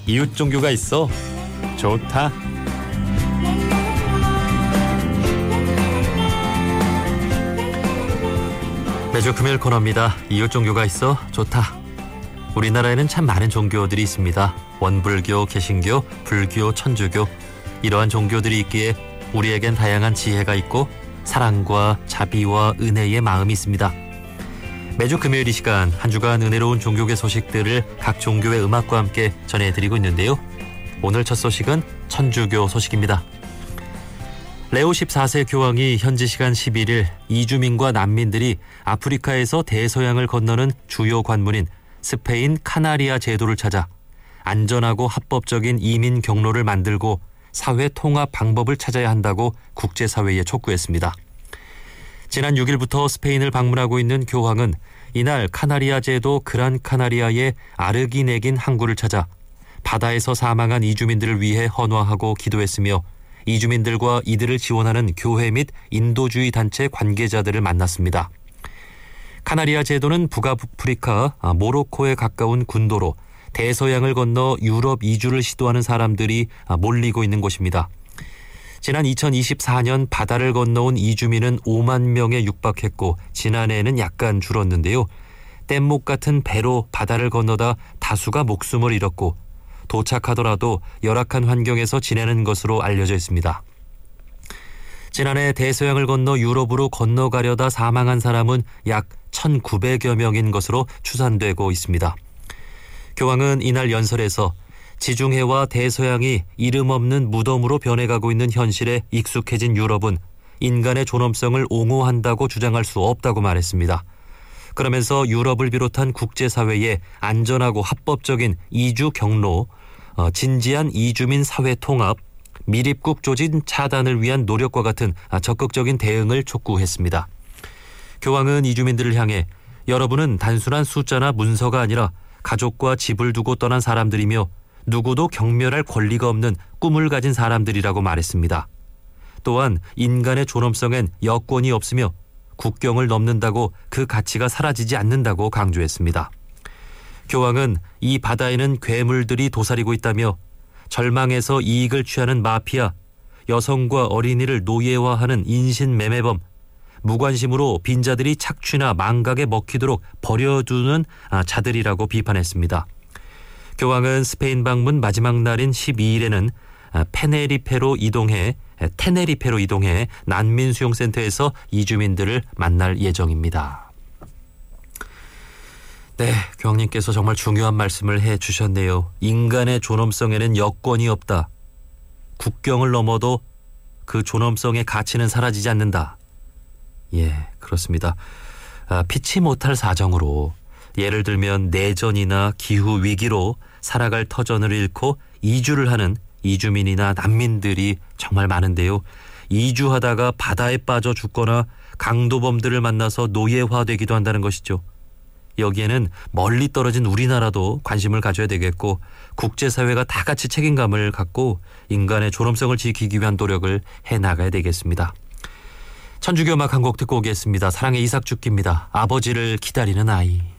이웃 종교가 있어 좋다. 매주 금요일 코너입니다. 이웃 종교가 있어 좋다. 우리나라에는 참 많은 종교들이 있습니다. 원불교, 개신교, 불교, 천주교, 이러한 종교들이 있기에 우리에겐 다양한 지혜가 있고 사랑과 자비와 은혜의 마음이 있습니다. 매주 금요일 이 시간 한 주간 은혜로운 종교계 소식들을 각 종교의 음악과 함께 전해드리고 있는데요. 오늘 첫 소식은 천주교 소식입니다. 레오 14세 교황이 현지 시간 11일 이주민과 난민들이 아프리카에서 대서양을 건너는 주요 관문인 스페인 카나리아 제도를 찾아 안전하고 합법적인 이민 경로를 만들고 사회 통합 방법을 찾아야 한다고 국제사회에 촉구했습니다. 지난 6일부터 스페인을 방문하고 있는 교황은 이날 카나리아 제도 그란 카나리아의 아르기네긴 항구를 찾아 바다에서 사망한 이주민들을 위해 헌화하고 기도했으며 이주민들과 이들을 지원하는 교회 및 인도주의 단체 관계자들을 만났습니다. 카나리아 제도는 북아프리카 모로코에 가까운 군도로 대서양을 건너 유럽 이주를 시도하는 사람들이 몰리고 있는 곳입니다. 지난 2024년 바다를 건너온 이주민은 5만 명에 육박했고 지난해에는 약간 줄었는데요. 뗏목 같은 배로 바다를 건너다 다수가 목숨을 잃었고 도착하더라도 열악한 환경에서 지내는 것으로 알려져 있습니다. 지난해 대서양을 건너 유럽으로 건너가려다 사망한 사람은 약 1,900여 명인 것으로 추산되고 있습니다. 교황은 이날 연설에서 지중해와 대서양이 이름 없는 무덤으로 변해가고 있는 현실에 익숙해진 유럽은 인간의 존엄성을 옹호한다고 주장할 수 없다고 말했습니다. 그러면서 유럽을 비롯한 국제사회에 안전하고 합법적인 이주 경로, 진지한 이주민 사회 통합, 미립국 조직 차단을 위한 노력과 같은 적극적인 대응을 촉구했습니다. 교황은 이주민들을 향해 여러분은 단순한 숫자나 문서가 아니라 가족과 집을 두고 떠난 사람들이며 누구도 경멸할 권리가 없는 꿈을 가진 사람들이라고 말했습니다. 또한 인간의 존엄성엔 여권이 없으며 국경을 넘는다고 그 가치가 사라지지 않는다고 강조했습니다. 교황은 이 바다에는 괴물들이 도사리고 있다며 절망에서 이익을 취하는 마피아, 여성과 어린이를 노예화하는 인신매매범, 무관심으로 빈자들이 착취나 망각에 먹히도록 버려두는 자들이라고 비판했습니다. 교황은 스페인 방문 마지막 날인 12일에는 테네리페로 이동해 난민 수용센터에서 이주민들을 만날 예정입니다. 네, 교황님께서 정말 중요한 말씀을 해주셨네요. 인간의 존엄성에는 여권이 없다. 국경을 넘어도 그 존엄성의 가치는 사라지지 않는다. 예, 그렇습니다. 피치 못할 사정으로 예를 들면 내전이나 기후 위기로 살아갈 터전을 잃고 이주를 하는 이주민이나 난민들이 정말 많은데요. 이주하다가 바다에 빠져 죽거나 강도범들을 만나서 노예화되기도 한다는 것이죠. 여기에는 멀리 떨어진 우리나라도 관심을 가져야 되겠고 국제사회가 다 같이 책임감을 갖고 인간의 존엄성을 지키기 위한 노력을 해나가야 되겠습니다. 천주교 음악 한 곡 듣고 오겠습니다. 사랑의 이삭 죽기입니다. 아버지를 기다리는 아이.